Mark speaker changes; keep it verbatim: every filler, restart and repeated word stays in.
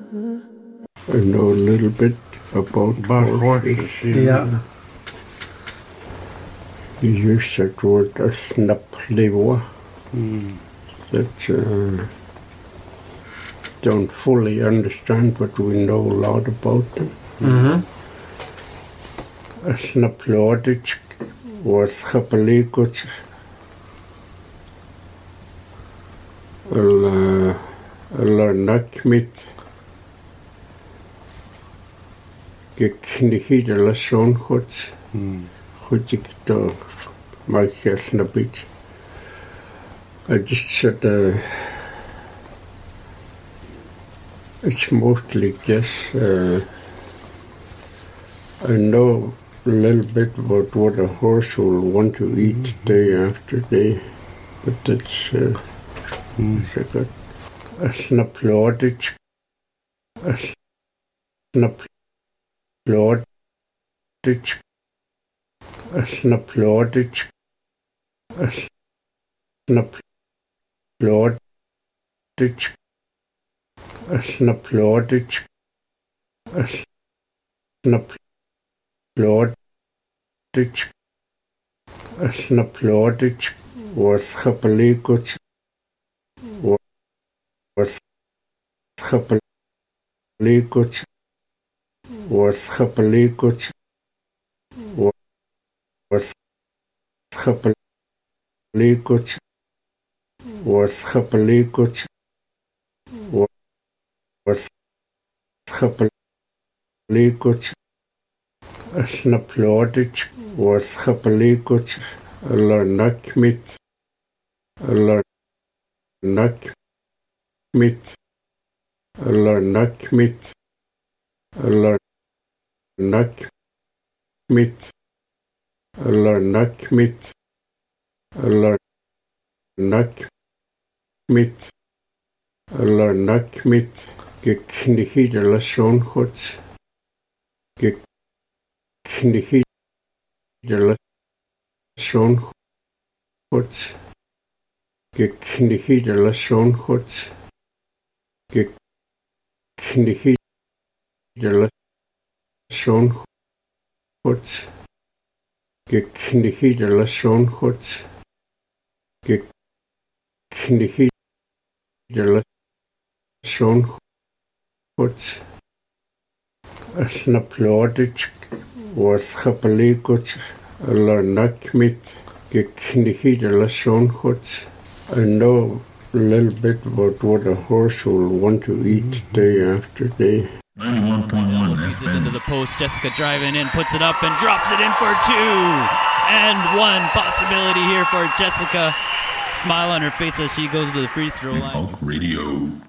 Speaker 1: I know a little bit about, about horses.
Speaker 2: Yeah.
Speaker 1: You use that word a snap-lever. Mm. That uh, don't fully understand, but we know a lot about them.
Speaker 2: Mm-hmm.
Speaker 1: A snap-lever was gebelegd. Eller eller nok mit geknicht eller sån goed. Goed ik daar maak je snapit. I just said uh, it's mostly guess. Uh, I know a little bit about what a horse will want to eat mm-hmm. day after day, but that's uh, mm. so a snap-lever. A snap-lever. A snap-lever. A snap-lever. A snap-lever. A snap-lever. A snap-lever was gebelegd. Was gebelegd. Was gebelegd. Was gebelegd. Was gebelegd. Was gebelegd. A snap-lever was gebelegd. Eller nok mit. Eller nok mit. Eller nok mit. Eller nok mit. Eller nok mit. Eller nok mit. Eller nok mit. Geknicht eller sån goed. Geknicht eller sån goed. Geknicht eller sån goed. Geknicht eller sån goed. Geknicht eller sån goed. Geknicht eller sån goed. A snap-lever was gebelegd. Eller nok mit. Geknicht eller sån goed. I know a little bit about what a horse will want to eat mm-hmm. day after day.
Speaker 3: ninety-one point one F M. Into the post, Jessica driving in, puts it up and drops it in for two. And one possibility here for Jessica. Smile on her face as she goes to the free throw line. Talk Radio.